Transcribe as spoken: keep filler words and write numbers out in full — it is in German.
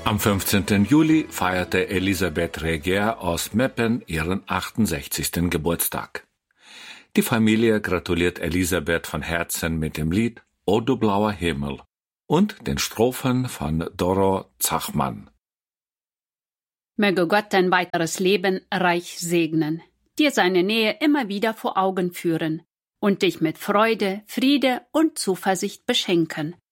Am fünfzehnten Juli feierte Elisabeth Regier aus Meppen ihren achtundsechzigsten Geburtstag. Die Familie gratuliert Elisabeth von Herzen mit dem Lied O du blauer Himmel und den Strophen von Doro Zachmann. Möge Gott dein weiteres Leben reich segnen, dir seine Nähe immer wieder vor Augen führen und dich mit Freude, Friede und Zuversicht beschenken.